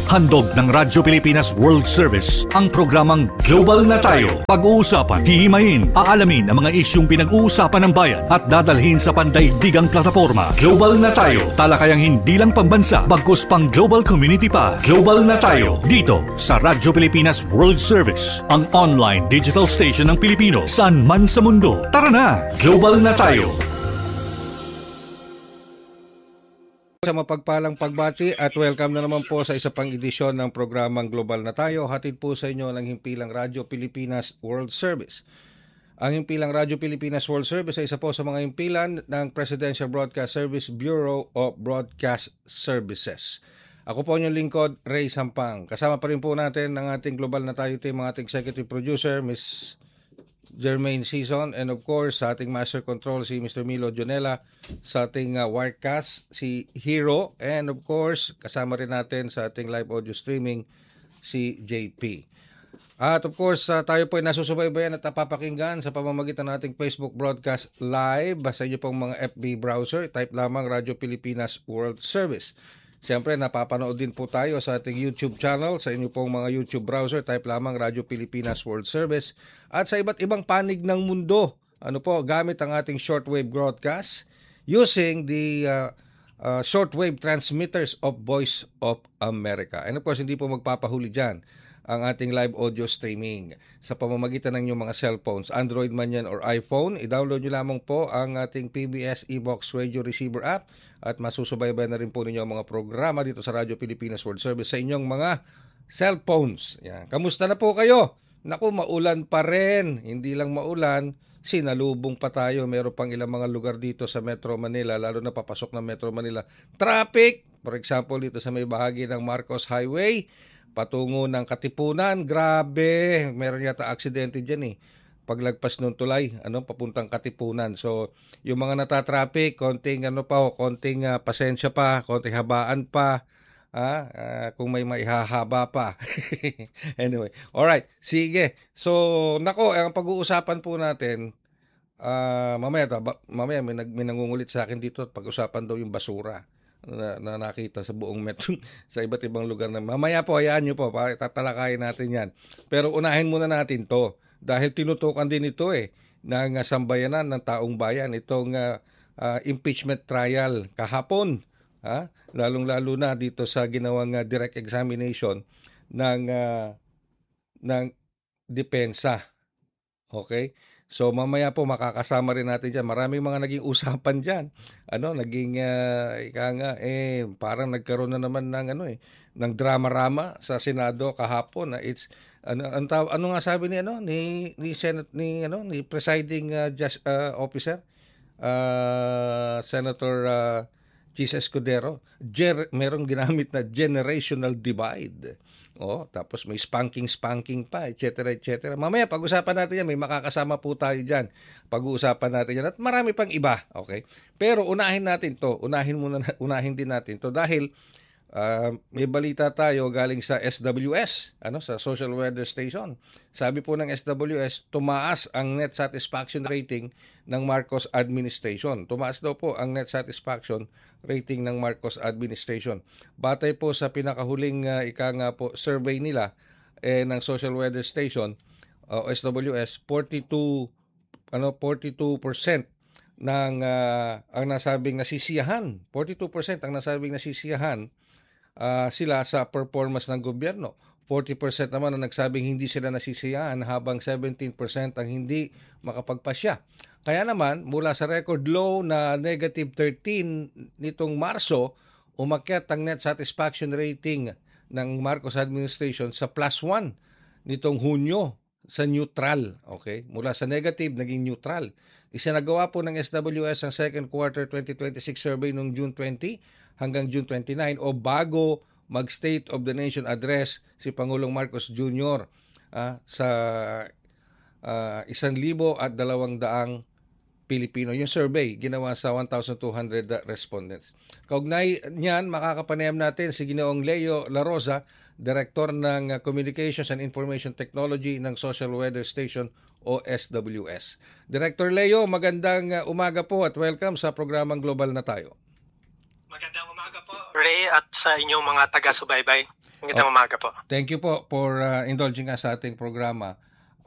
Handog ng Radyo Pilipinas World Service ang programang Global na Tayo. Pag-uusapan, hihimayin, aalamin ang mga isyung pinag-uusapan ng bayan at dadalhin sa pandaigdigang plataforma. Global na Tayo. Talakayang hindi lang pambansa, bagkus pang global community pa. Global na Tayo. Dito sa Radyo Pilipinas World Service, ang online digital station ng Pilipino saan man sa mundo. Tara na! Global na Tayo. Sa mapagpalang pagbati at welcome na naman po sa isa pang edisyon ng programang Global na Tayo. Hatid po sa inyo ng Himpilang Radyo Pilipinas World Service. Ang Himpilang Radyo Pilipinas World Service ay isa po sa mga himpilan ng Presidential Broadcast Service Bureau of Broadcast Services. Ako po inyong lingkod, Ray Sampang. Kasama pa rin po natin ang ating Global na Tayo team, ang ating executive producer, Ms. Jermaine Season, and of course sa ating Master Control si Mr. Milo Jonella, sa ating Wirecast si Hero, and of course kasama rin natin sa ating live audio streaming si JP. At of course tayo po ay nasusubaybayan at napapakinggan sa pamamagitan ng ating Facebook broadcast live sa inyo pong mga FB browser. Type lamang Radyo Pilipinas World Service. Siyempre, napapanood din po tayo sa ating YouTube channel, sa inyo pong mga YouTube browser, type lamang Radyo Pilipinas World Service. At sa iba't ibang panig ng mundo, gamit ang ating shortwave broadcast using the shortwave transmitters of Voice of America. And of course, hindi po magpapahuli dyan ang ating live audio streaming sa pamamagitan ng inyong mga cellphones, Android man yan or iPhone. I-download nyo lamang po ang ating PBS eBox Radio Receiver app at masusubaybayan na rin po ninyo ang mga programa dito sa Radyo Pilipinas World Service sa inyong mga cellphones. Yan. Kamusta na po kayo? Naku, maulan pa rin. Hindi lang maulan, sinalubong pa tayo. Meron pang ilang mga lugar dito sa Metro Manila, lalo na papasok ng Metro Manila. Traffic, for example, dito sa may bahagi ng Marcos Highway, patungo ng Katipunan, grabe, meron yata aksidente dyan paglagpas ng tulay, papuntang Katipunan. So, yung mga natatraffic, konting pasensya pa, konting habaan pa, kung may maihahaba pa. Anyway, alright, sige. So, ang pag-uusapan po natin, mamaya may nangungulit sa akin dito at pag-usapan daw yung basura na nakita sa buong metro sa iba't ibang lugar na mamaya po, hayaan nyo po, tatalakayin natin yan. Pero unahin muna natin to dahil tinutukan din ito ng sambayanan ng taong bayan itong impeachment trial kahapon, lalong-lalo na dito sa ginawang direct examination ng depensa. Okay? So mamaya po makakasama rin natin dyan. Maraming mga naging usapan dyan. Parang nagkaroon na naman ng drama-rama sa Senado kahapon. Ano nga sabi ni presiding officer, Senator Chis Escudero, merong ginamit na generational divide. Tapos may spanking pa, etc. Mamaya pag-usapan natin yan, may makakasama po tayo dyan. Pag-uusapan natin yan at marami pang iba, okay? Pero unahin din natin to dahil may balita tayo galing sa SWS, sa Social Weather Station. Sabi po ng SWS, tumaas ang net satisfaction rating ng Marcos administration. Tumaas daw po ang net satisfaction rating ng Marcos administration. Batay po sa pinakahuling survey nila ng Social Weather Station, SWS, 42% ng ang nasabing nasisiyahan. 42% ang nasabing nasisiyahan sila sa performance ng gobyerno. 40% naman ang nagsabing hindi sila nasisiyahan habang 17% ang hindi makapagpasya. Kaya naman, mula sa record low na negative 13 nitong Marso, umakyat ang net satisfaction rating ng Marcos administration sa +1 nitong Hunyo sa neutral. Okay? Mula sa negative, naging neutral. Isinagawa po ng SWS ang second quarter 2026 survey noong June 20 hanggang June 29 o bago mag-State of the Nation address si Pangulong Marcos Jr. Sa 1,200 Pilipino. Yung survey ginawa sa 1,200 respondents. Kaugnay niyan, makakapanayam natin si Ginoong Leo La Rosa, Director ng Communications and Information Technology ng Social Weather Station o SWS. Director Leo, magandang umaga po at welcome sa programang Global na Tayo. Magandang umaga po, Ray, at sa inyong mga taga-subaybay. Magandang umaga po. Thank you po for indulging us sa ating programa.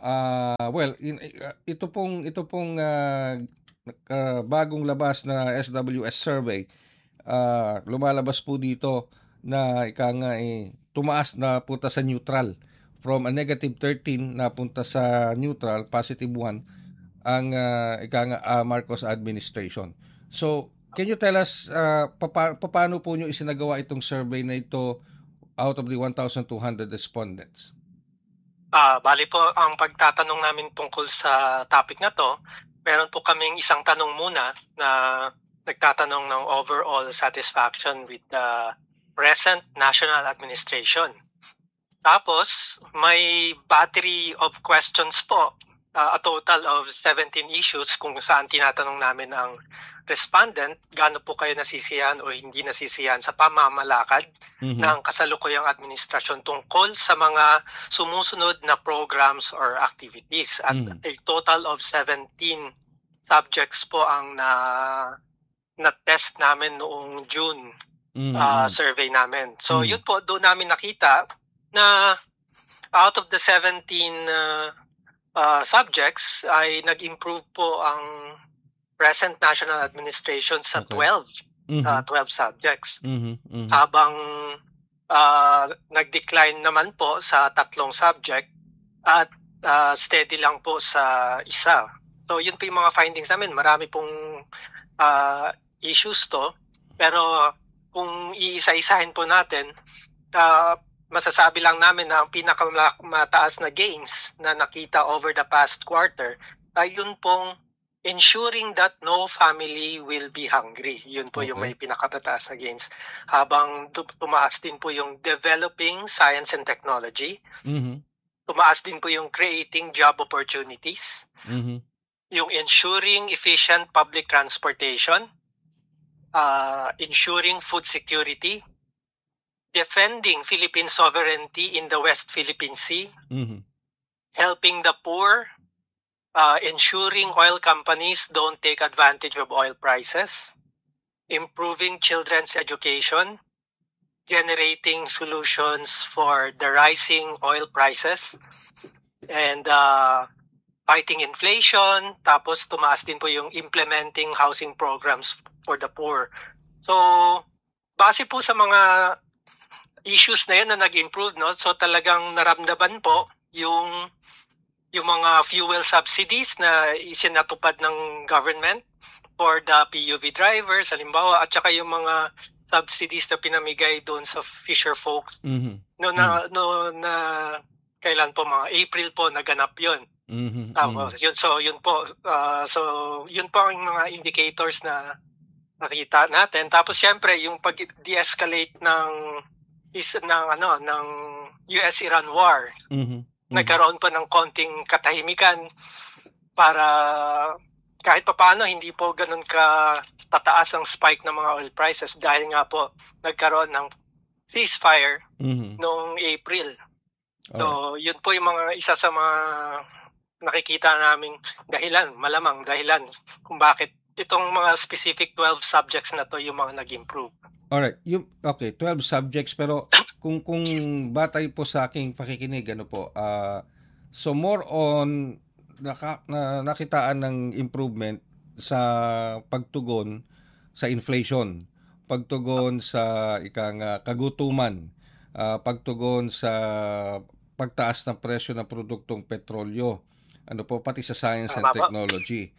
Ito pong bagong labas na SWS survey, lumalabas po dito na tumaas na punta sa neutral. From a negative 13 na punta sa neutral, positive 1 ang Marcos administration. So, can you tell us paano po nyo isinagawa itong survey na ito out of the 1,200 respondents? Bali po, ang pagtatanong namin tungkol sa topic na to, meron po kaming isang tanong muna na nagtatanong ng overall satisfaction with the present national administration. Tapos, may battery of questions po, a total of 17 issues kung saan tinatanong namin ang respondent, gaano po kayo nasisiyahan o hindi nasisiyahan sa pamamalakad ng kasalukuyang administrasyon tungkol sa mga sumusunod na programs or activities. At a total of 17 subjects po ang na-test namin noong June survey namin. So yun po, doon namin nakita na out of the 17 subjects ay nag-improve po ang present national administration sa 12 subjects. Habang nag-decline naman po sa 3 subject at steady lang po sa isa. So yun po yung mga findings namin. Marami pong issues to, pero kung iisa-isahin po natin, masasabi lang namin na ang pinakamataas na gains na nakita over the past quarter ay yun pong ensuring that no family will be hungry. Yun po yung may pinakamataas na gains. Habang tumaas din po yung developing science and technology. Tumaas din po yung creating job opportunities. Yung ensuring efficient public transportation. Ensuring food security. Defending Philippine sovereignty in the West Philippine Sea. Helping the poor. Ensuring oil companies don't take advantage of oil prices, improving children's education, generating solutions for the rising oil prices, and fighting inflation. Tapos tumaas din po yung implementing housing programs for the poor. So, base po sa mga issues na yan na nag-improve, no? So talagang naramdaman po yung mga fuel subsidies na isinatupad ng government for the PUV drivers, halimbawa, at saka yung mga subsidies na pinamigay doon sa fisher folks. Na kailan po, mga April po naganap yun. So yun po. So yun po ang mga indicators na nakita natin. Tapos siyempre yung pag de-escalate ng US-Iran war. Nagkaroon pa ng konting katahimikan para kahit papaano hindi po ganun ka tataas ang spike ng mga oil prices dahil nga po nagkaroon ng ceasefire noong April. So yun po yung mga isa sa mga nakikita naming malamang dahilan kung bakit itong mga specific 12 subjects na to yung mga nag-improve. Alright, 12 subjects, pero kung batay po sa aking pakikinig, so more on nakitaan ng improvement sa pagtugon sa inflation, pagtugon sa kagutuman, pagtugon sa pagtaas ng presyo ng produktong petrolyo, pati sa science and technology.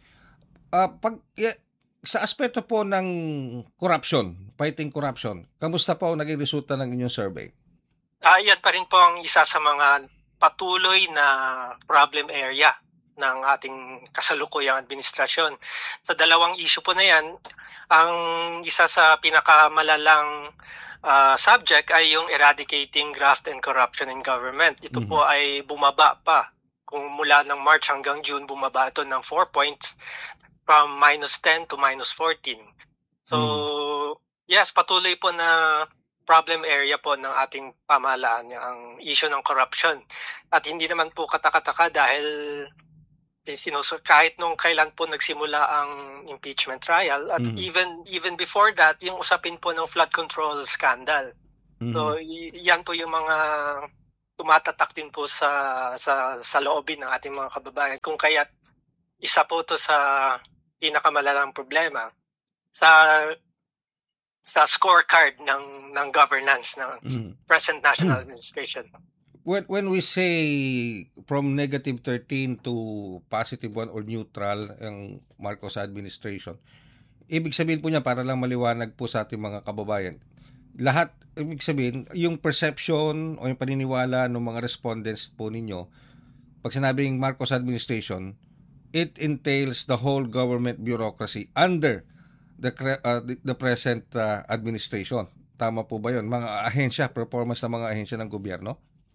Sa aspeto po ng corruption, fighting corruption, kamusta po naging resulta ng inyong survey? Yan pa rin po ang isa sa mga patuloy na problem area ng ating kasalukuyang administrasyon. Sa dalawang issue po na yan, ang isa sa pinakamalalang subject ay yung eradicating graft and corruption in government. Ito po ay bumaba pa. Kung mula ng March hanggang June, bumaba ito ng 4 points. From -10 to -14. So, yes, patuloy po na problem area po ng ating pamahalaan ang issue ng corruption. At hindi naman po katakataka dahil kahit nung kailan po nagsimula ang impeachment trial at even before that, yung usapin po ng flood control scandal. So yan po yung mga tumatatak din po sa loobin ng ating mga kababayan. Kung kaya't isa po to sa pinakamalalang problema sa scorecard ng governance ng present national administration. When we say from negative 13 to positive 1 or neutral ang Marcos administration, ibig sabihin po niya, para lang maliwanag po sa ating mga kababayan, lahat, ibig sabihin, yung perception o yung paniniwala ng mga respondents po ninyo, pag sinabing Marcos administration, it entails the whole government bureaucracy under the present administration. Tama po ba yun? Mga ahensya, performance ng mga ahensya ng gobyerno?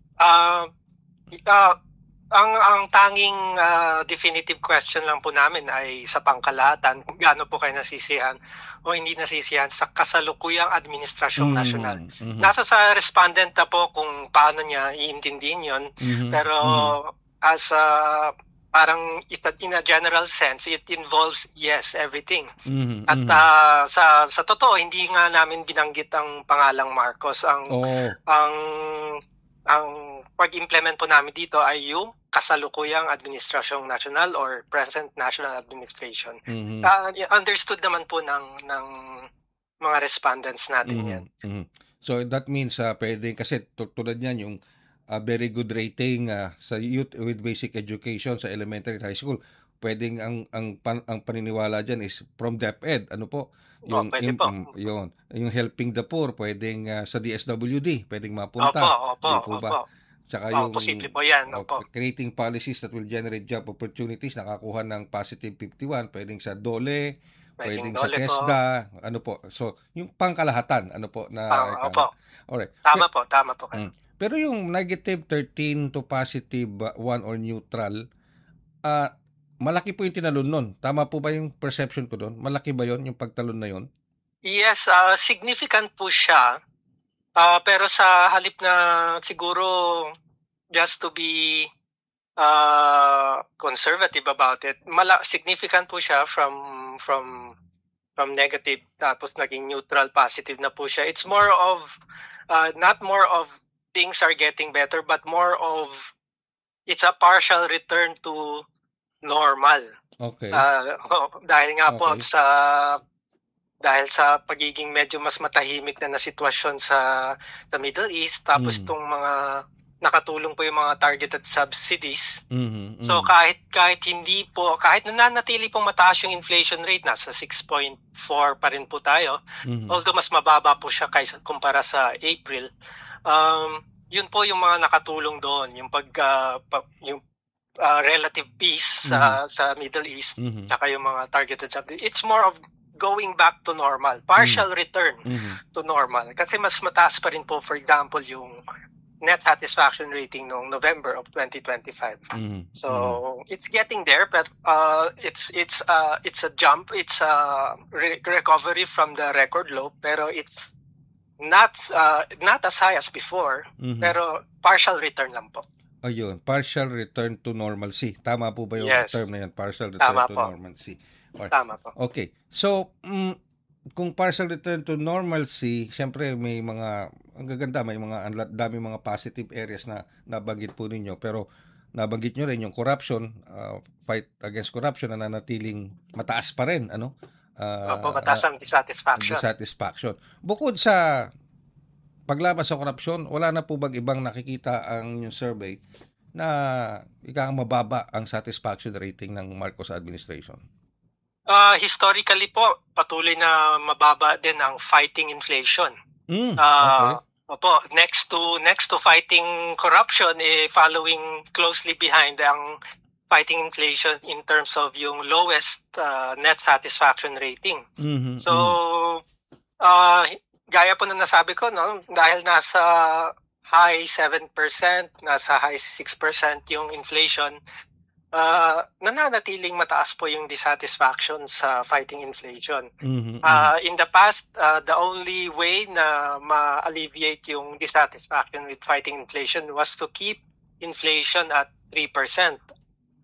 Ang tanging definitive question lang po namin ay sa pangkalahatan kung gaano po kayo nasisiyahan o hindi nasisiyahan sa kasalukuyang administrasyong nasyonal. Nasa sa respondent na po kung paano niya iintindihin yun. Pero as parang in a general sense, it involves, yes, everything. At sa totoo, hindi nga namin binanggit ang pangalang Marcos. Ang pag-implement po namin dito ay yung kasalukuyang administrasyong national or present national administration. Understood naman po ng mga respondents natin yan. So that means pwede, kasi tulad yan yung very good rating sa youth with basic education sa elementary at high school. Pwedeng ang paniniwala dyan is from DepEd. Ano po? Yung helping the poor, pwedeng sa DSWD, pwedeng mapunta. Opo. Tsaka yung posible po yan. Creating policies that will generate job opportunities, nakakuha ng positive 51, pwedeng sa DOLE, pwedeng sa TESDA, ano po. So, yung pangkalahatan, ano po na Alright. Tama po. Pero yung negative 13 to positive 1 or neutral, malaki po yung tinalon nun. Tama po ba yung perception ko doon? Malaki ba yon yung pagtalon na yon? Yes, significant po siya. Pero sa halip na siguro just to be conservative about it, significant po siya from negative tapos naging neutral, positive na po siya. It's more of not more of things are getting better, but more of it's a partial return to normal. Okay. Dahil nga po dahil sa pagiging medyo mas matahimik na sitwasyon sa Middle East, tapos itong mga nakatulong po yung mga targeted subsidies. So kahit nananatili pong mataas yung inflation rate, nasa 6.4 pa rin po tayo, although mas mababa po siya kaysa kumpara sa April. Yun po yung mga nakatulong doon, yung relative peace sa Middle East, tsaka yung mga targeted subsidies. It's more of going back to normal, partial return to normal. Kasi mas mataas pa rin po, for example, yung net satisfaction rating noong November of 2025. So it's getting there, but it's a jump, it's a recovery from the record low, pero it's not as high as before, pero partial return lang po. Ayun, partial return to normalcy. Tama po ba yung term na yan? Partial return to normalcy. Or, tama po. Okay. So, kung partial return to normalcy, siyempre may mga, ang gaganda, may mga dami mga positive areas na nabanggit po ninyo. Pero nabanggit nyo rin yung corruption, fight against corruption na nanatiling mataas pa rin. Mataas ang dissatisfaction. Bukod sa paglaban sa korupsyon, wala na po bang ibang nakikita ang yung survey na mababa ang satisfaction rating ng Marcos administration? Historically po, patuloy na mababa din ang fighting inflation. Okay. Next to fighting corruption, following closely behind ang fighting inflation in terms of yung lowest net satisfaction rating. So, gaya po na nasabi ko, no, dahil nasa high 7%, nasa high 6% yung inflation, nananatiling mataas po yung dissatisfaction sa fighting inflation. In the past, the only way na ma-alleviate yung dissatisfaction with fighting inflation was to keep inflation at 3%.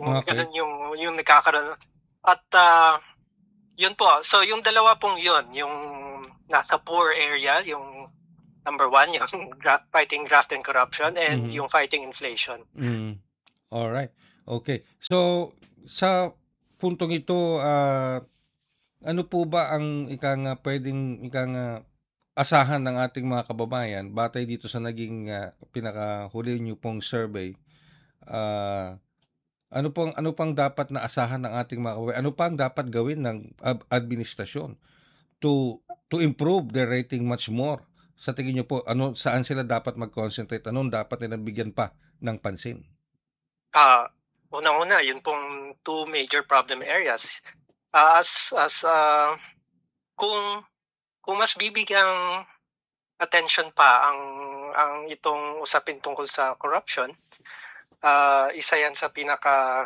Ganun yung nagkakaroon. At yun po. So yung dalawa pong yun, yung nasa poor area, yung number 1, yung fighting graft and corruption, and yung fighting inflation. Alright. Okay. So sa puntong ito, ano po ba ang pwedeng asahan ng ating mga kababayan batay dito sa naging pinakahuli niyo pong survey? Ano pang dapat na asahan ng ating mga kababayan? Ano pang dapat gawin ng administrasyon to improve their rating much more? Sa tingin niyo po, saan sila dapat mag-concentrate? Anong dapat nilang bigyan pa ng pansin? Unang-una, yun pong 2 major problem areas. Kung mas bibigyang attention pa ang itong usapin tungkol sa corruption, isa yan sa pinaka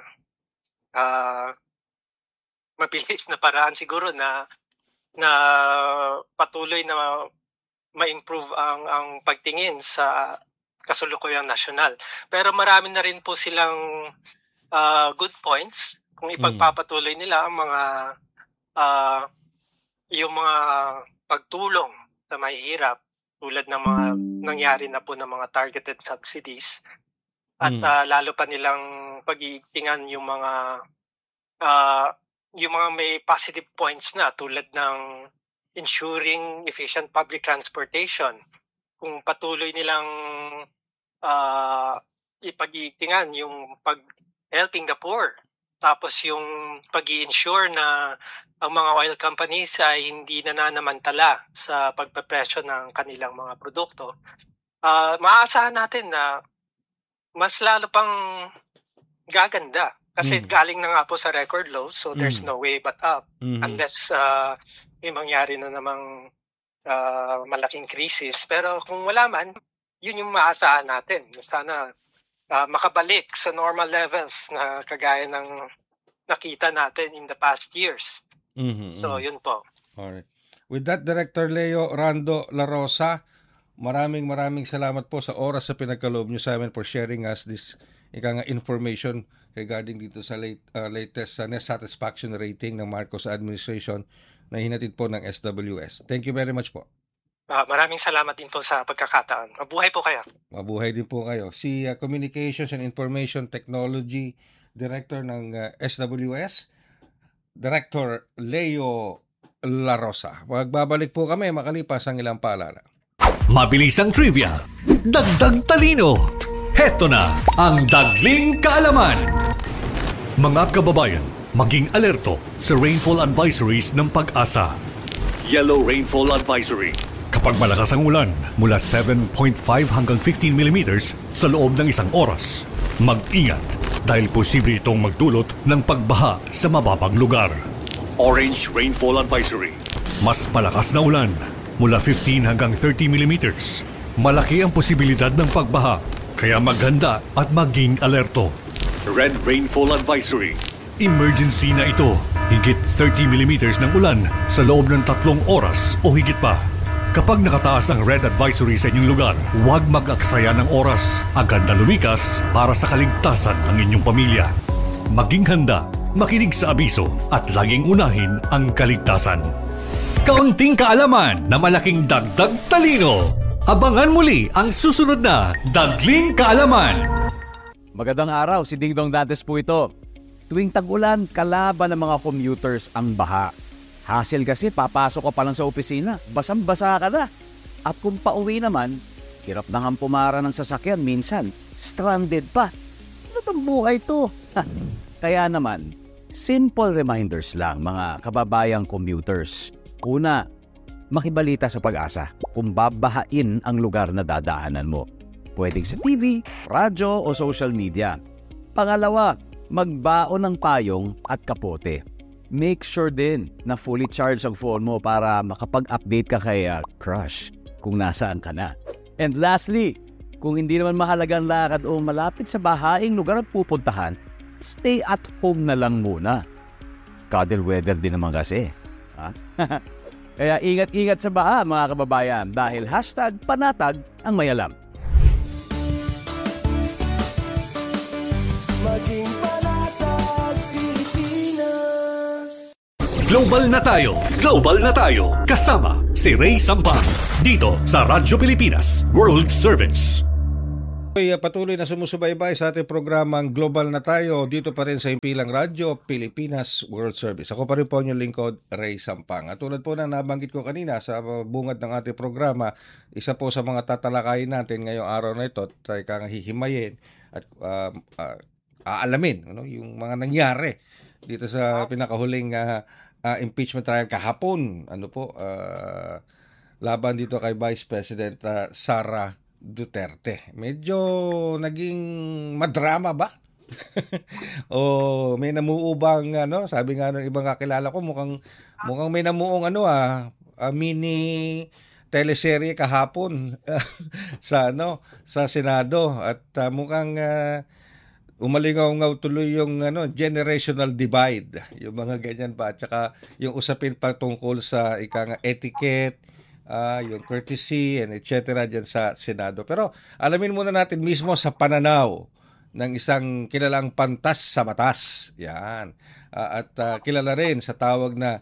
mabilis na paraan siguro na patuloy na ma-improve ang pagtingin sa kasulukuyang nasyonal. Pero marami na rin po silang good points kung ipagpapatuloy nila ang yung mga pagtulong sa mahihirap tulad ng mga nangyari na po ng mga targeted subsidies. At lalo pa nilang pag-iingan yung mga may positive points na tulad ng ensuring efficient public transportation. Kung patuloy nilang ipag-iingan yung helping the poor, tapos yung pag-i-ensure na ang mga oil companies ay hindi nananamantala sa pagpepresyo ng kanilang mga produkto, maaasahan natin na mas lalo pang gaganda. Kasi galing na nga po sa record low, so there's no way but up. Unless may mangyari na namang malaking krisis. Pero kung wala man, yun yung maaasahan natin. Sana makabalik sa normal levels na kagaya ng nakita natin in the past years. So yun po. Alright. With that, Director Leo Rando La Rosa, maraming salamat po sa oras sa pinagkaloob nyo sa amin for sharing us this information regarding dito sa latest net satisfaction rating ng Marcos administration na hinatid po ng SWS. Thank you very much po. Maraming salamat din po sa pagkakataon. Mabuhay po kayo. Mabuhay din po kayo. Si Communications and Information Technology Director ng SWS, Director Leo La Rosa. Magbabalik po kami makalipas ang ilang paalala. Mabilis ang trivia, dagdag talino. Heto na ang Dagling Kaalaman. Mga kababayan, maging alerto sa rainfall advisories ng Pag-asa. Yellow Rainfall Advisory. Kapag malakas ang ulan, mula 7.5 hanggang 15 millimeters sa loob ng isang oras. Mag-ingat dahil posible itong magdulot ng pagbaha sa mababang lugar. Orange Rainfall Advisory. Mas malakas na ulan, mula 15 hanggang 30 millimeters. Malaki ang posibilidad ng pagbaha, kaya maghanda at maging alerto. Red Rainfall Advisory. Emergency na ito. Higit 30 millimeters ng ulan sa loob ng 3 oras o higit pa. Kapag nakataas ang red advisory sa inyong lugar, huwag mag-aksaya ng oras. Agad na lumikas para sa kaligtasan ng inyong pamilya. Maging handa, makinig sa abiso at laging unahin ang kaligtasan. Kaunting kaalaman na malaking dagdag talino. Abangan muli ang susunod na Dagling Kaalaman. Magandang araw, si Ding Dong Dantes po ito. Tuwing tag-ulan, kalaban ng mga commuters ang baha. Hassle kasi, papasok ka pa lang sa opisina, basang-basa ka na. At kung pauwi naman, hirap na nga pumara ng sasakyan, minsan, stranded pa. Ano bang buhay to? Kaya naman, simple reminders lang mga kababayang commuters. Una, makibalita sa Pag-asa kung babahain ang lugar na dadaanan mo. Pwedeng sa TV, radyo o social media. Pangalawa, magbaon ng payong at kapote. Make sure din na fully charged ang phone mo para makapag-update ka kay crush kung nasaan ka na. And lastly, kung hindi naman mahalagang lakad o malapit sa bahaing lugar ang pupuntahan, stay at home na lang muna. Cuddle weather din naman kasi. Kaya ingat-ingat sa baha mga kababayan dahil #panatag ang mayalam. Maging panatag. Global na tayo. Global na tayo. Kasama si Ray Sampang. Dito sa Radyo Pilipinas World Service. Patuloy na sumusubaybay sa ating programang Global na tayo dito pa rin sa Himpilang Radyo Pilipinas World Service. Ako pa rin po ang inyong lingkod, Ray Sampang. At tulad po na nabanggit ko kanina sa bungad ng ating programa, isa po sa mga tatalakayin natin ngayong araw na ito ay kang hihimayin at aalamin yung mga nangyari dito sa pinakahuling impeachment trial kahapon. Laban dito kay Vice President Sara Duterte. Medyo naging madrama ba? O may namuubang sabi nga ng ibang kakilala ko mukhang may namuong mini teleserye kahapon sa Senado at mukhang umalingaw-ngaw tuloy yung generational divide, yung mga ganyan pa, at saka yung usapin pa tungkol sa etiquette, yung courtesy and etc. dyan sa Senado. Pero alamin muna natin mismo sa pananaw ng isang kilalang pantas sa batas. Yan. At kilala rin sa tawag na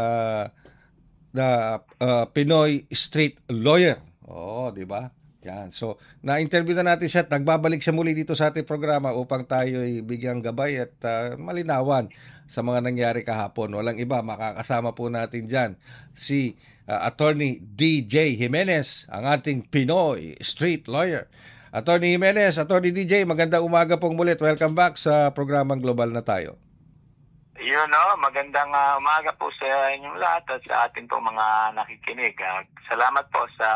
Pinoy Street Lawyer. Di ba? Yan. So, na-interview na natin siya at nagbabalik siya muli dito sa ating programa upang tayo ay bigyang gabay at malinawan sa mga nangyari kahapon. Walang iba, makakasama po natin dyan si Attorney DJ Jimenez, ang ating Pinoy Street Lawyer. Attorney Jimenez, Attorney DJ, magandang umaga pong mulit. Welcome back sa programang Global na tayo. Magandang umaga po sa inyong lahat at sa ating pong mga nakikinig. Salamat po sa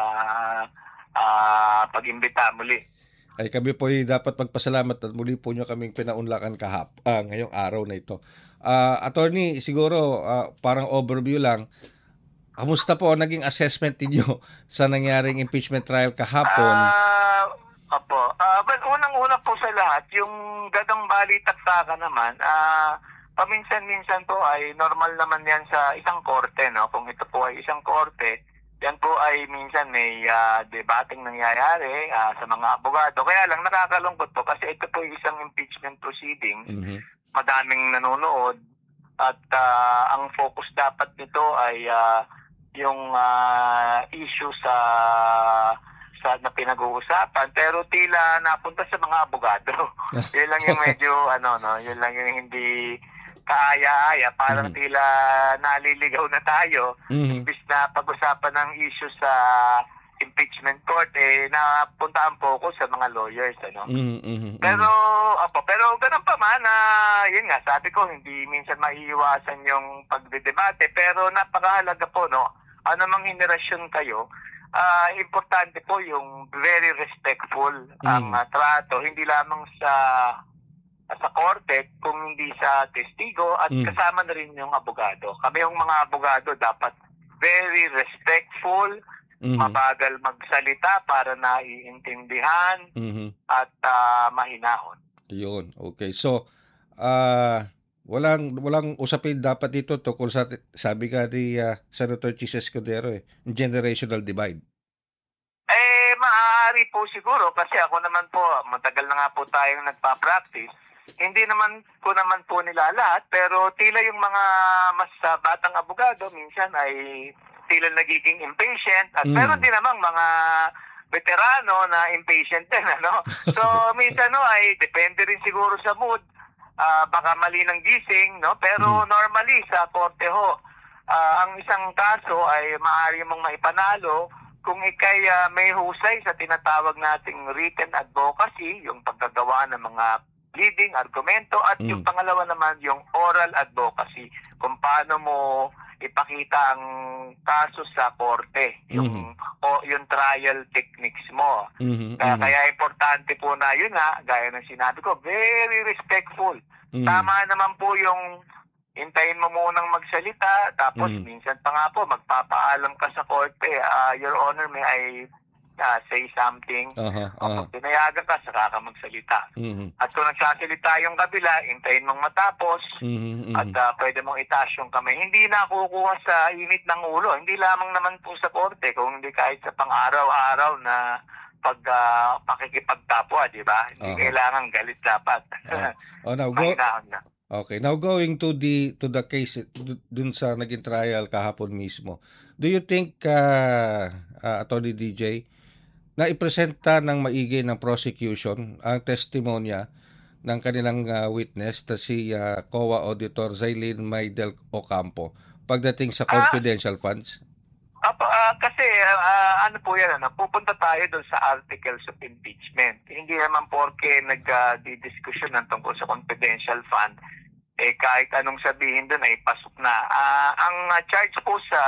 pag-imbita muli. Ay kami po dapat magpasalamat at muli po nyo kaming pinaunlakan ngayong araw na ito. Attorney, siguro parang overview lang. Kamusta po naging assessment niyo sa nangyaring impeachment trial kahapon? Unang-una po sa lahat, yung gadang balitaktakan naman, paminsan-minsan po ay normal naman yan sa isang korte, no? Kung ito po ay isang korte, yan po ay minsan may debating nangyayari sa mga abogado. Kaya lang nakakalungkot po kasi ito po ay isang impeachment proceeding. Mm-hmm. Madaming nanonood at ang focus dapat nito ay yung issue sa na pinag-uusapan, pero tila napunta sa mga abogado. Yun lang yung medyo yun lang yung hindi kaaya-aya, parang tila naliligaw na tayo. Imbis na pag-usapan ng issue sa impeachment court, napunta ang focus sa mga lawyers, Pero ganun pa man, yun nga, sabi ko, hindi minsan maiiwasan yung pagdedebate, pero napakahalaga po, ano mang henerasyon kayo, importante po yung very respectful ang trato, hindi lamang sa korte, kung hindi sa testigo at kasama na rin yung abogado. Kami yung mga abogado dapat very respectful, mabagal magsalita para naiintindihan at mahinahon. Yun, okay. So, walang usapin dapat dito tungkol sa, sabi ka ni Senator Chis Escudero, generational divide. Maaari po siguro kasi ako naman po, matagal na nga po tayong nagpa-practice. Hindi naman ko po nila lahat, pero tila yung mga mas batang abogado minsan ay tila nagiging impatient at meron din namang mga veterano na impatient din, So minsan ay depende rin siguro sa mood. Baka mali ng gising, pero normally sa korte ang isang kaso ay maaari mong maipanalo kung ikay may husay sa tinatawag nating written advocacy, yung paggagawa ng mga leading argumento, at yung pangalawa naman yung oral advocacy, kung paano mo ipakita ang kaso sa korte, yung trial techniques mo. Kaya importante po na yun gaya ng sinabi ko, very respectful. Tama naman po yung hintayin mo munang magsalita, tapos minsan pa nga po magpapaalam ka sa korte, Your Honor, may I say something? Pinayagan ka, saka ka magsalita. At kung nagsasalita yung kabila, hintayin mong matapos at pwede mong itaas yung kamay. Hindi nakukuha sa init ng ulo. Hindi lamang naman po sa korte, kung hindi kahit sa pang-araw-araw na pakikipagtapwa, di ba? Hindi kailangan galit dapat. Okay, now going to the case dun sa naging trial kahapon mismo. Do you think Attorney DJ na ipresenta ng maigi ng prosecution ang testimonya ng kanilang witness na si COA Auditor Zailin Maydel Ocampo pagdating sa confidential funds? Kasi ano po yan, pupunta tayo doon sa articles of impeachment. Hindi naman porke nagdidiskusyon ng tungkol sa confidential fund, kahit anong sabihin doon ay pasok na. Ang charge po sa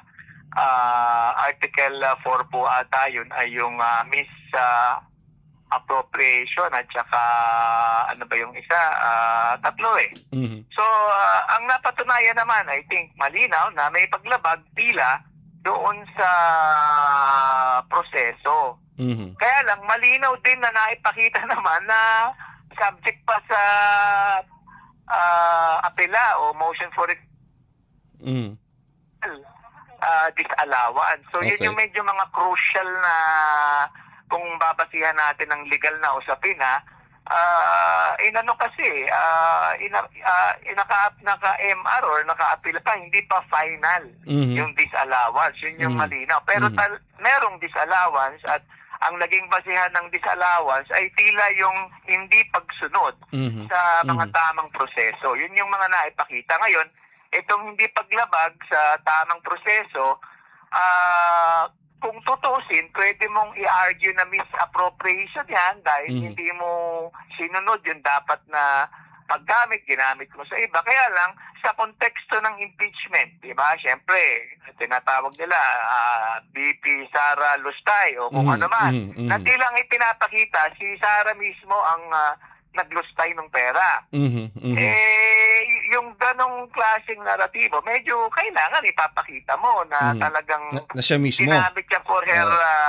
Article 4 po ata yun ay yung misappropriation at saka ano ba yung isa? Tatlo eh. Mm-hmm. So, ang napatunayan naman, I think malinaw na may paglabag tila doon sa proseso. Mm-hmm. Kaya lang, malinaw din na naipakita naman na subject pa sa apela o motion for disallowance. So, Okay. yun yung medyo mga crucial na kung babasihan natin ng legal na usapin inano kasi naka-MR or naka-appeal pa, hindi pa final yung disallowance. Yun yung malinaw. Pero merong disallowance at ang naging basihan ng disallowance ay tila yung hindi pagsunod sa mga tamang proseso. Yun yung mga naipakita. Ngayon, itong hindi paglabag sa tamang proseso, kung tutusin, pwede mong i-argue na misappropriation yan dahil hindi mo sinunod yung dapat na ginamit mo sa iba. Kaya lang, sa konteksto ng impeachment, di ba? Siyempre, tinatawag nila BP Sara Lustay o kung ano man. Na tilang ipinapakita, si Sara mismo ang naglustay ng pera. Yung ganong klaseng naratibo, medyo kailangan ipapakita mo na talagang na siya mismo ginamit niya for her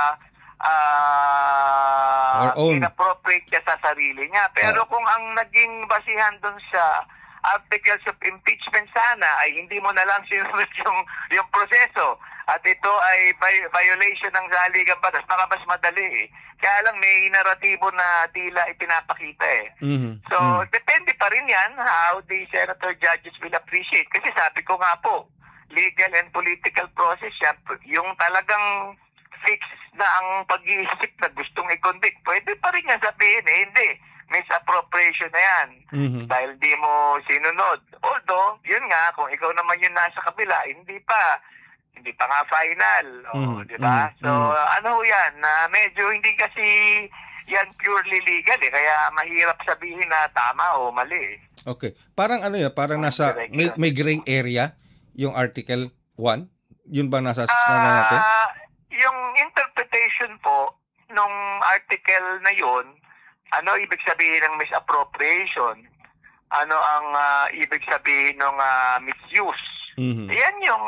inappropriate niya sa sarili niya. Pero kung ang naging basihan dun sa articles of impeachment sana ay hindi mo na lang sinunod yung proseso at ito ay violation ng saligang batas, baka mas madali eh. Kaya lang may naratibo na tila ipinapakita eh. So, depende pa rin yan how the senator judges will appreciate. Kasi sabi ko nga po, legal and political process yan, yung talagang fix na ang pag-iisip na gustong i-convict, pwede pa rin yan sabihin hindi, misappropriation na yan dahil di mo sinunod. Although, yun nga, kung ikaw naman yung nasa kabila, hindi pa nga final. Di ba? So, ano yan, medyo hindi kasi yan purely legal kaya mahirap sabihin na tama o mali. Okay. Parang ano yan, parang nasa, may gray area yung Article 1? Yun ba nasa natin? Yung interpretation po nung article na yun, ano ibig sabihin ng misappropriation? Ano ang ibig sabihin ng misuse? Yan yung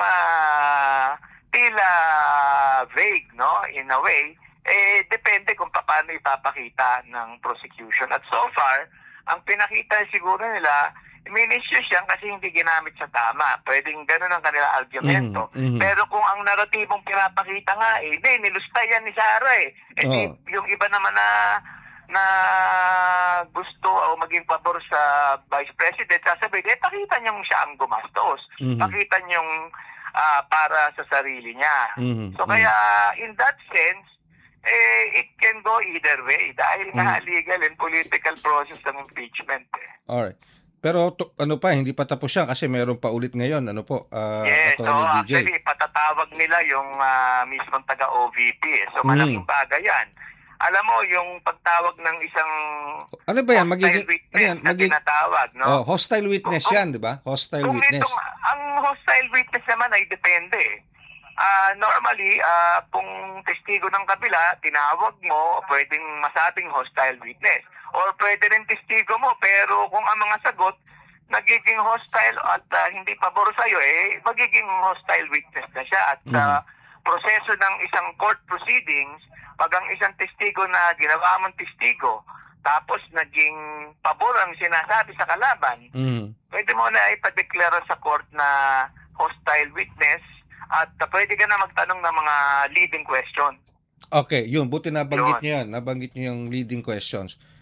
tila vague, no? In a way, depende kung paano ipapakita ng prosecution. At so far, ang pinakita siguro nila, minususe yan kasi hindi ginamit sa tama. Pwedeng ganun ang kanila argumento. Pero kung ang naratibong pinapakita nga, hindi, nilusta yan ni Sara yung iba naman na gusto o maging pabor sa Vice President, sasabihin, pakita niyong siya ang gumastos. Pakita niyong para sa sarili niya. So kaya, in that sense, it can go either way dahil nga legal and political process ng impeachment. Alright. Pero ano pa, hindi pa tapos siya kasi meron pa ulit ngayon, ano po, yes, Attorney DJ. Actually, patatawag nila yung mismong taga-OVP. So malaking bagay yan. Alam mo, yung pagtawag ng isang ano ba yan? hostile witness na tinatawag, no? Hostile witness yan, di ba? Hostile witness. Ang hostile witness naman ay depende. Normally, kung testigo ng kabila, tinawag mo, pwedeng masabing hostile witness. Or pwede rin testigo mo, pero kung ang mga sagot nagiging hostile at hindi pabor sa'yo, magiging hostile witness na siya. At sa proseso ng isang court proceedings, pag ang isang testigo na ginawa mong testigo, tapos naging pabor ang sinasabi sa kalaban, pwede mo na ipadeklara sa court na hostile witness at pwede ka na magtanong ng mga leading question. Okay, yun. Buti nabanggit niyo yan. Nabanggit niyo yung leading questions.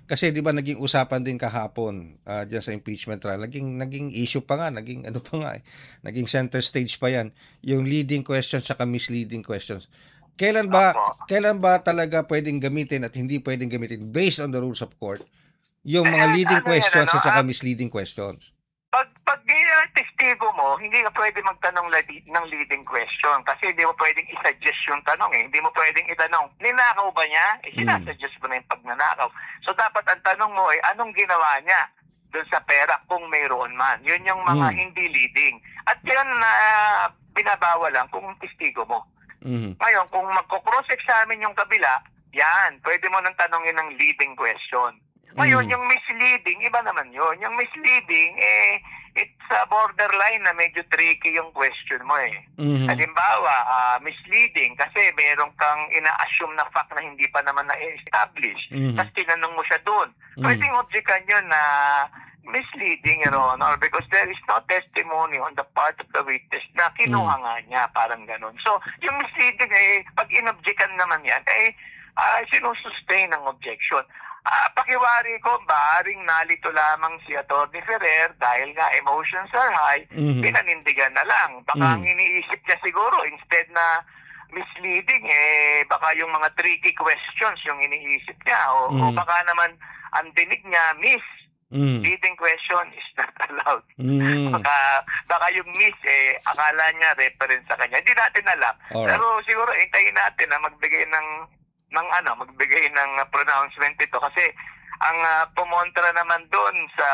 Kasi 'di ba naging usapan din kahapon diyan sa impeachment trial. Naging issue pa nga, naging ano pa nga naging center stage pa 'yan, yung leading questions at misleading questions. Kailan ba talaga pwedeng gamitin at hindi pwedeng gamitin based on the rules of court yung mga leading questions at saka misleading questions? Pag testigo mo, hindi ka pwede magtanong ng leading question kasi hindi mo pwedeng i-suggest yung tanong eh. Hindi mo pwedeng itanong, ninakaw ba niya? Sinasuggest mo na yung pagnanakaw. So dapat ang tanong mo ay anong ginawa niya doon sa pera kung mayroon man. Yun yung mga hindi leading. At yan na binabawal lang kung testigo mo. Ngayon, kung magko-cross-examine yung kabila, yan, pwede mo nang tanongin ng leading question. Ngayon, yung misleading, iba naman yun. Yung misleading, it's a borderline na medyo tricky yung question mo eh. Halimbawa, misleading kasi meron kang ina-assume na fact na hindi pa naman na-establish. Tapos tinanong mo siya doon. Pwedeng objectan yun na misleading, Your Honor, because there is no testimony on the part of the witness na kinuha nga niya, parang ganun. So, yung misleading pag inobjectan naman yan, sinusustain ang objection. Pakiwari ko, baring nalito lamang si Atty. Ferrer dahil nga emotions are high, pinanindigan na lang. Baka ang iniisip niya siguro, instead na misleading, baka yung mga tricky questions yung iniisip niya. O baka naman ang dinig niya, leading question is not allowed. Baka yung akala niya reference sa kanya. Hindi natin alam. Alright. Pero siguro, hintayin natin na magbigay ng pronouncement ito kasi ang pumontra naman doon sa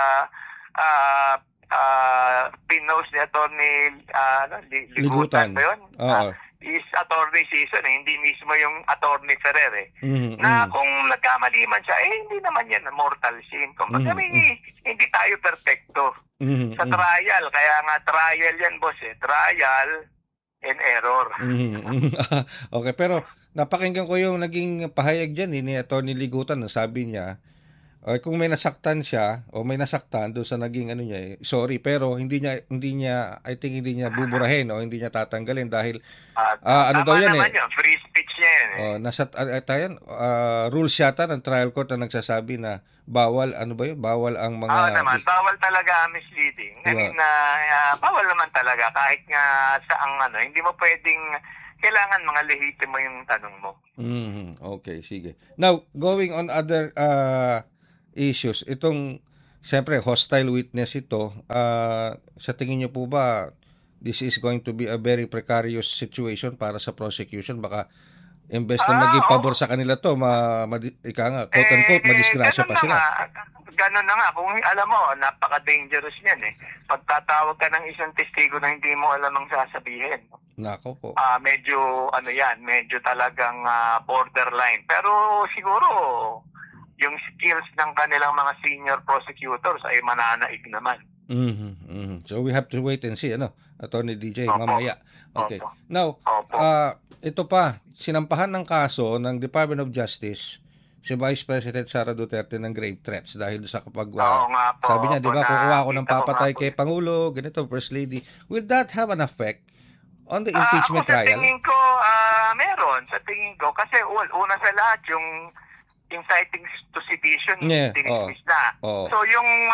pinost ni Atty. Ligutan ba yun? Is Atty. Sison hindi mismo yung Atty. Ferrer na kung nagkamali man siya hindi naman yan mortal sin. Kumbaga hindi tayo perfecto sa trial, kaya nga trial yan boss trial and error. Okay, pero napakinggan ko yung naging pahayag dyan ni Atty. Ligutan. Sabi niya, kung may nasaktan siya o may nasaktan doon sa naging sorry, pero hindi niya I think hindi niya buburahin o hindi niya tatanggalin dahil daw yan free speech yan nasa rules yata ng trial court na nagsasabi na bawal bawal ang mga bawal talaga misleading. I mean bawal naman talaga kahit nga sa hindi mo pwedeng kailangan mga lehitimo yung tanong mo. Okay, sige. Now, going on other issues, itong siyempre hostile witness ito, sa tingin niyo po ba this is going to be a very precarious situation para sa prosecution? Baka imbes na maging pabor sa kanila to, quote-unquote, madisgrasya pa sila. Ganun na nga. Kung alam mo, napaka-dangerous niyan Pagtatawag ka ng isang testigo na hindi mo alam ang sasabihin. Nako po. Medyo talagang borderline. Pero siguro, yung skills ng kanilang mga senior prosecutors ay mananaig naman. So we have to wait and see, Attorney DJ, mamaya. Okay. Now, ito pa, sinampahan ng kaso ng Department of Justice si Vice President Sara Duterte ng grave threats dahil sa sabi niya, di ba, kukuha ako ng papatay kay Pangulo, ganito, First Lady. Will that have an effect on the impeachment trial? Sa tingin ko, meron. Sa tingin ko, kasi una sa lahat, yung inciting to sedition, dinismiss na. So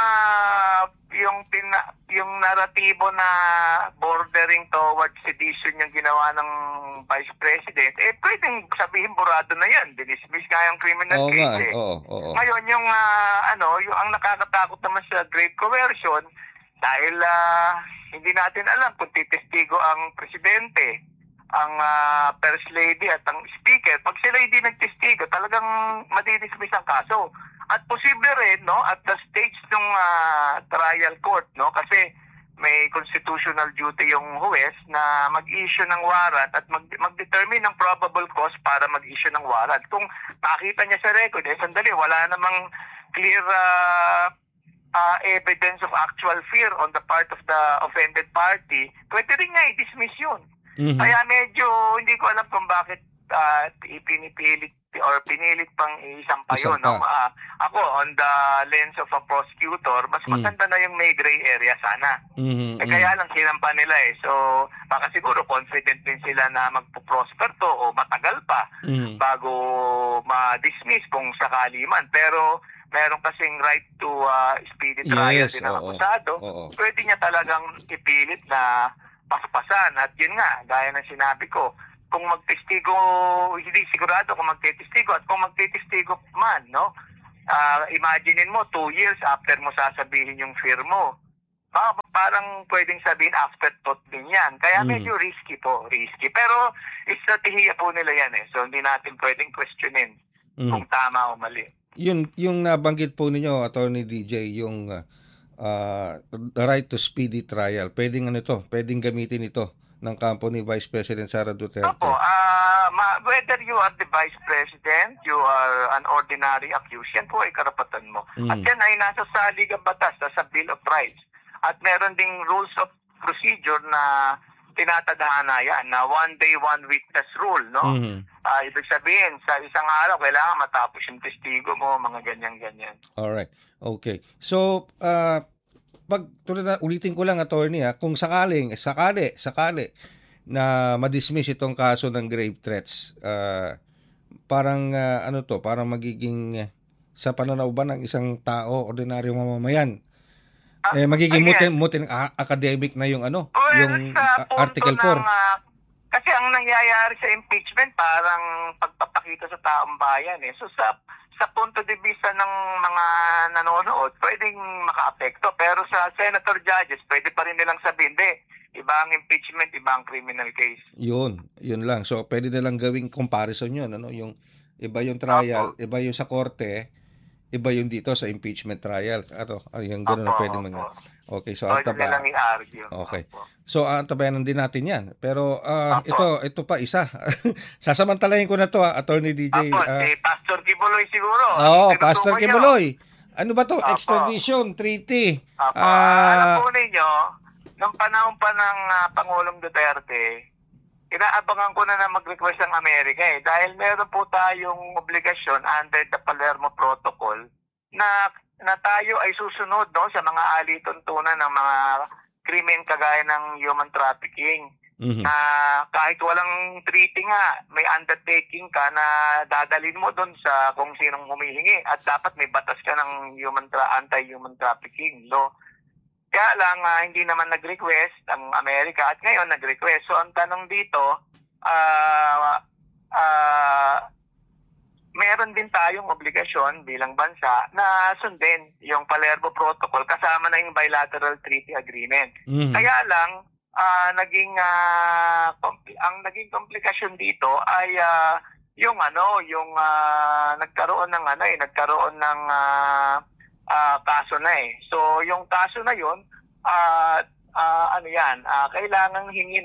yung naratibo na bordering towards sedition yung ginawa ng Vice President, pwedeng sabihin burado na yan. Dinismiss nga yung criminal case. Ngayon yung ang nakakatakot naman sa grave coercion dahil hindi natin alam kung titestigo ang presidente, ang First Lady at ang Speaker. Pag sila hindi nagtestigo, talagang madidismiss ang kaso. At posible rin, at the stage ng trial court, kasi may constitutional duty yung huwes na mag-issue ng warrant at mag-determine ng probable cause para mag-issue ng warrant. Kung makita niya sa record, sandali, wala namang clear evidence of actual fear on the part of the offended party, pwede rin nga i-dismiss yun. Kaya medyo hindi ko alam kung bakit pinipilit or pinilit pang isampa yun. No? Isampa. Ako, on the lens of a prosecutor, mas maganda na yung may gray area sana. Kaya lang sinampa nila eh. So, baka siguro confident din sila na magpo-prosper to o matagal pa bago ma-dismiss kung sakali man. Pero meron kasing right to speedy trial din ang akusado. Pwede niya talagang ipilit na paspasan. At yun nga, gaya ng sinabi ko, kung magtestigo, hindi sigurado kung magtestigo at kung magtestigo man, no? Imaginein mo, 2 years after mo sasabihin yung fear mo. Parang pwedeng sabihin afterthought din yan. Kaya medyo risky po, risky. Pero estratehiya po nila yan eh. So hindi natin pwedeng questionin kung tama o mali. Yung nabanggit po ninyo, Attorney DJ, yung the right to speedy trial, pwedeng gamitin ito ng kampo ni Vice President Sara Duterte. Opo, whether you are the Vice President, you are an ordinary accused, yan po ay karapatan mo. At yan ay nasa salig ang batas, sa Bill of Rights. At meron ding rules of procedure na tinatadhana yan, na 1 day, 1 witness rule, no? Ibig sabihin, sa isang araw, kailangan matapos yung testigo mo, mga ganyan-ganyan. Alright, okay. So, ulitin ko lang, attorney, kung sakali na madismiss itong kaso ng grave threats, parang parang magiging sa pananaw ba ng isang tao, ordinaryong mamamayan, magiging mutin academic na yung yung Article 4. Kasi ang nangyayari sa impeachment parang pagpapakita sa taong bayan eh. So sa punto de vista ng mga nanonood, pwedeng makaapekto. Pero sa senator judges, pwede pa rin nilang sabihin, iba ang impeachment, iba ang criminal case. Yun lang. So pwede nilang gawing comparison yun. Yung iba yung trial, iba yung sa korte, iba yung dito sa impeachment trial. Yung gano'n na pwede mangyari. Okay, so nilang i-argue. Okay. So antabayanan din natin 'yan. Pero ito pa isa. Sasamantalahin ko na 'to, Attorney DJ. Si Pastor Kibuloy siguro. Pastor Kibuloy. Ano ba 'to? Extradition treaty. Alam po ninyo, nung panahon pa ng Pangulong Duterte, inaabangan ko na mag-request ang Amerika dahil meron po tayong obligasyon under the Palermo Protocol na tayo ay susunod sa mga alituntunan ng mga krimen kagaya ng human trafficking. Kahit walang treaty nga, may undertaking ka na dadalhin mo doon sa kung sinong humihingi at dapat may batas ka ng anti-human trafficking law. Kaya lang, hindi naman nag-request ang Amerika at ngayon nag-request. So ang tanong dito, meron din tayong obligasyon bilang bansa na sundin yung Palermo Protocol kasama na yung bilateral treaty agreement. Kaya lang, ang naging komplikasyon dito ay yung nagkaroon ng kaso na So yung kaso na yun, kailangang hingin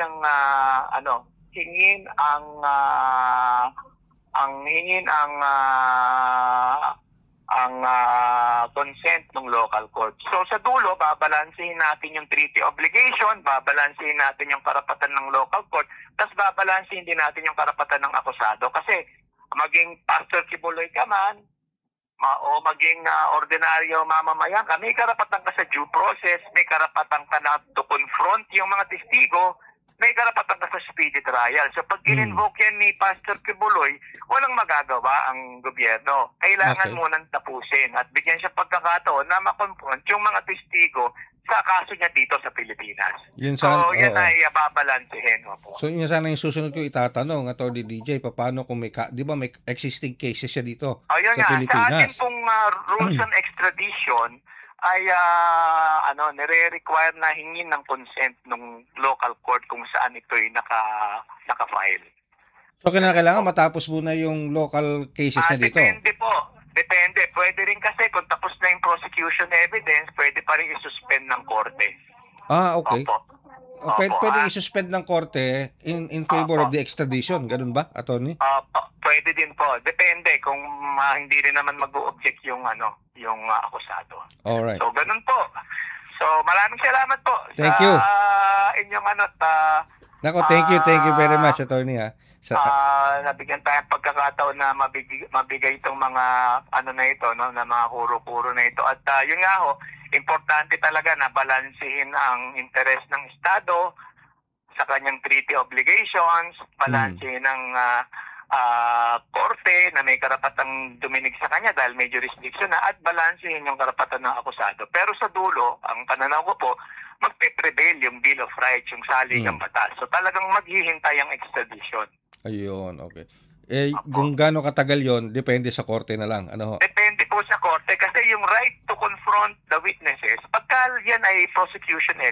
ang consent ng local court. So sa dulo, babalansehin natin yung treaty obligation, babalansehin natin yung karapatan ng local court, tapos babalansehin din natin yung karapatan ng akusado. Kasi maging Pastor Kibuloy ka man, o maging ordinaryo mamamayan ka, may karapatan ka sa due process, may karapatan ka na to confront yung mga testigo, may karapatan ka sa speedy trial. So pag in-invoke yan ni Pastor Kibuloy, walang magagawa ang gobyerno. Kailangan munang tapusin at bigyan siya pagkakataon na makonfront yung mga testigo sa kaso niya dito sa Pilipinas. Yan ay babalansehin. So yun sana yung susunod ko itatanong, Atty. DJ, paano kung may existing cases siya dito sa Pilipinas? Sa ating pong rules on extradition, ay nire-require na hingin ng consent ng local court kung saan ito'y naka-file. So kailangan matapos muna yung local cases na dito? Depende po. Depende. Pwede rin kasi kung tapos na yung prosecution evidence, pwede pa rin isuspend ng korte. Okay. Pwede isuspend ng korte in favor of the extradition. Ganun ba, attorney? Pwede din po. Depende kung hindi rin naman mag-o-object yung akusado. Alright. So ganun po. So maraming salamat po Thank you. inyong Nako, thank you very much, attorney ha. Nabigyan tayong pagkakataon na mabigay itong mga ano na ito, no, na mga kuro-kuro na ito. At yun nga ho, importante talaga na balansehin ang interes ng Estado sa kanyang treaty obligations, balansehin ng korte na may karapatang duminig sa kanya dahil may jurisdiction na, at balansehin yung karapatan ng akusado. Pero sa dulo, ang pananaw ko po, magpe-prevail yung Bill of Rights, yung saligang batas. So talagang maghihintay ang extradition. Ayun, okay. Kung gaano katagal yon, depende sa korte na lang. Ano ho? Depende po sa korte kasi yung right to confront the witnesses, pagka yan ay prosecution